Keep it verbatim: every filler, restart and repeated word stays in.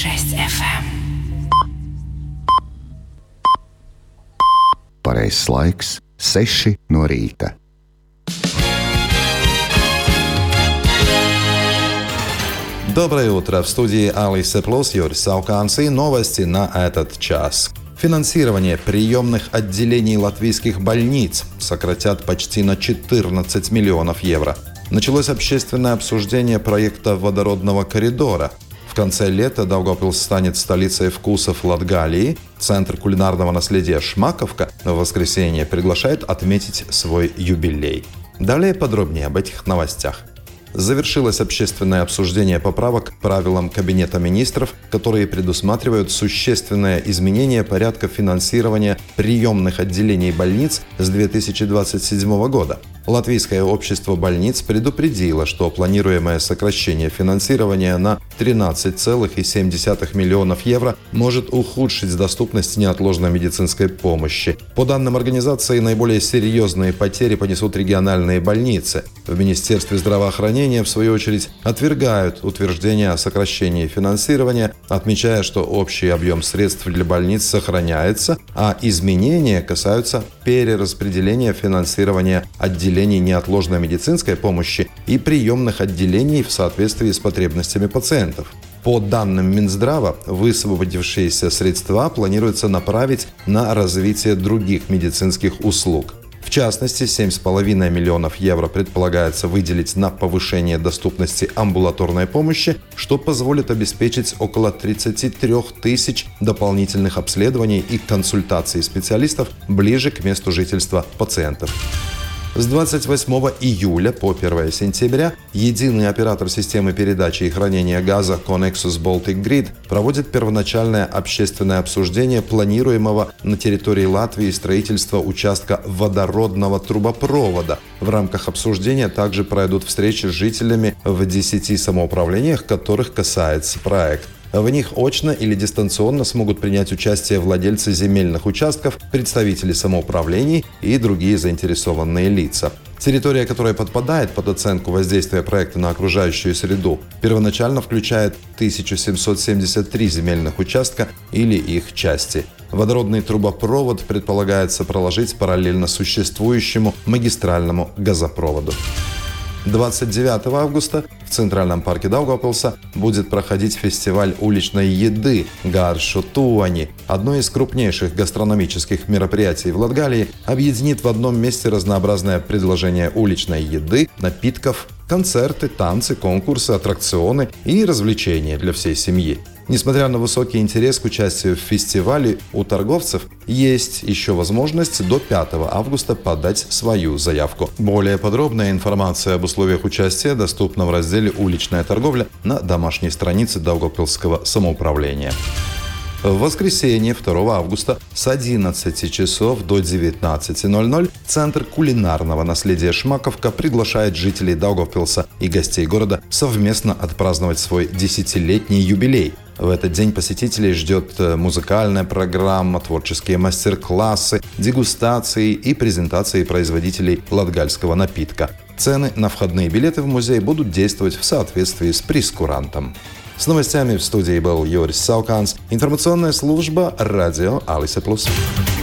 шесть эф эм. Pareizais laiks - seši no rīta. Доброе утро! В студии Алиса Плюс Юрий Сауканс и новости на этот час. Финансирование приемных отделений латвийских больниц сократят почти на четырнадцать миллионов евро. Началось общественное обсуждение проекта водородного коридора. В конце лета Даугавпилс станет столицей вкусов Латгалии. Центр кулинарного наследия «Шмаковка» в воскресенье приглашает отметить свой юбилей. Далее подробнее об этих новостях. Завершилось общественное обсуждение поправок к правилам Кабинета министров, которые предусматривают существенное изменение порядка финансирования приемных отделений больниц с две тысячи двадцать седьмого года. Латвийское общество больниц предупредило, что планируемое сокращение финансирования на тринадцать целых семь десятых миллионов евро может ухудшить доступность неотложной медицинской помощи. По данным организации, наиболее серьезные потери понесут региональные больницы. В Министерстве здравоохранения, в свою очередь, отвергают утверждение о сокращении финансирования, отмечая, что общий объем средств для больниц сохраняется, а изменения касаются перераспределения финансирования отделений неотложной медицинской помощи и приемных отделений в соответствии с потребностями пациентов. По данным Минздрава, высвободившиеся средства планируется направить на развитие других медицинских услуг. В частности, семь целых пять десятых миллионов евро предполагается выделить на повышение доступности амбулаторной помощи, что позволит обеспечить около тридцать три тысяч дополнительных обследований и консультаций специалистов ближе к месту жительства пациентов. С двадцать восьмого июля по первого сентября единый оператор системы передачи и хранения газа Connexus Baltic Grid проводит первоначальное общественное обсуждение планируемого на территории Латвии строительства участка водородного трубопровода. В рамках обсуждения также пройдут встречи с жителями в десяти самоуправлениях, которых касается проект. В них очно или дистанционно смогут принять участие владельцы земельных участков, представители самоуправлений и другие заинтересованные лица. Территория, которая подпадает под оценку воздействия проекта на окружающую среду, первоначально включает тысячу семьсот семьдесят три земельных участка или их части. Водородный трубопровод предполагается проложить параллельно существующему магистральному газопроводу. двадцать девятого августа в Центральном парке Даугавпилса будет проходить фестиваль уличной еды Гаршу Туани. Одно из крупнейших гастрономических мероприятий в Латгалии объединит в одном месте разнообразное предложение уличной еды, напитков, концерты, танцы, конкурсы, аттракционы и развлечения для всей семьи. Несмотря на высокий интерес к участию в фестивале, у торговцев есть еще возможность до пятого августа подать свою заявку. Более подробная информация об условиях участия доступна в разделе «Уличная торговля» на домашней странице Даугавпилсского самоуправления. В воскресенье второго августа с одиннадцати часов до девятнадцати ноль-ноль Центр кулинарного наследия «Шмаковка» приглашает жителей Даугавпилса и гостей города совместно отпраздновать свой десятилетний юбилей. В этот день посетителей ждет музыкальная программа, творческие мастер-классы, дегустации и презентации производителей латгальского напитка. Цены на входные билеты в музей будут действовать в соответствии с прейскурантом. С новостями в студии был Юрис Сауканс. Информационная служба радио Алиса Плюс.